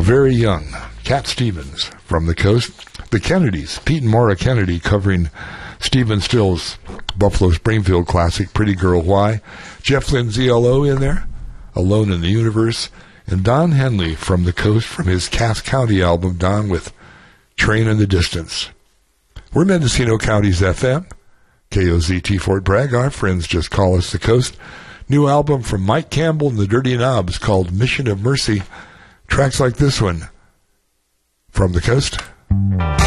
very young. Cat Stevens from the coast. The Kennedys, Pete and Maura Kennedy covering Stephen Stills' Buffalo Springfield classic, Pretty Girl Why. Jeff Lynne's ELO in there, Alone in the Universe. And Don Henley from the coast from his Cass County album, Don with Train in the Distance. We're Mendocino County's FM, KOZT Fort Bragg. Our friends just call us the coast. New album from Mike Campbell and the Dirty Knobs called Mission of Mercy. Tracks like this one from the coast.